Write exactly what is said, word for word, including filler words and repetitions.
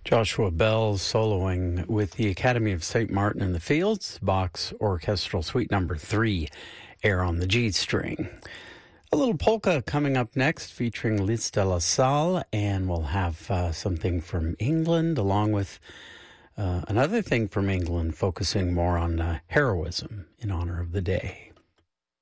Joshua Bell soloing with the Academy of Saint Martin in the Fields, Bach's Orchestral Suite Number three, Air on the G string. A little polka coming up next featuring Liz de la Salle, and we'll have uh, something from England along with uh, another thing from England focusing more on uh, heroism in honor of the day.